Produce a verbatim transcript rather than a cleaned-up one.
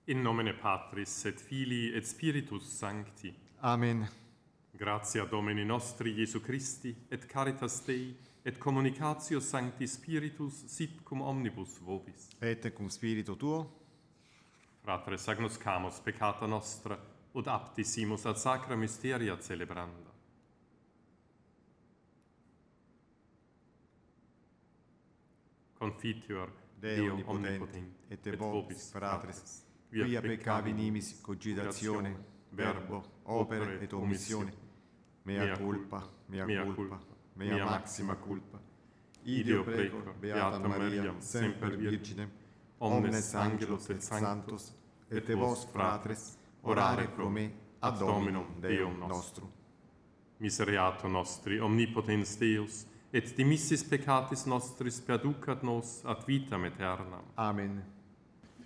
In nomine Patris et Filii et Spiritus Sancti. Amen. Gratia Domini nostri Iesu Christi, et caritas Dei, et communicatio Sancti Spiritus sit cum omnibus vobis. Et cum spiritu tuo, Fratres agnoscamus peccata nostra, ut apti simus ad sacra mysteria celebranda. Confiteor Deo omnipotente, et de vobis, fratres, quia peccavi nimis cogitatione, verbo, opere et omissione, mea culpa, mea culpa, mea maxima culpa. Ideo precor, Beata Maria, semper Virginem, omnes angelos et sanctos, et de vos, fratres, orare pro me, ad Dominum Deum nostrum. Misereato nostri, omnipotens Deus, et dimissis peccatis nostris perducat nos ad vitam aeternam. Amen.